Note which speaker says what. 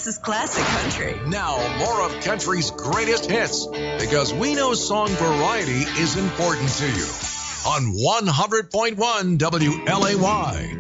Speaker 1: This is classic country.
Speaker 2: Now, more of country's greatest hits, because we know song variety is important to you. On 100.1 WLAY.